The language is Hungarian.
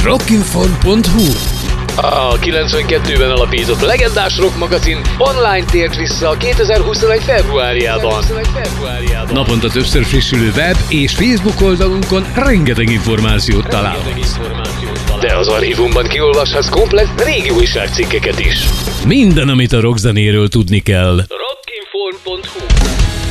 Rockinfon.hu. A 92-ben alapított legendás rock magazin online tért vissza a 2021 februárjában. Naponta többször frissülő web és Facebook oldalunkon rengeteg információt találhatsz. De az archívumban kiolvashatsz komplett régi újságcikkeket is. Minden, amit a rockzenéről tudni kell.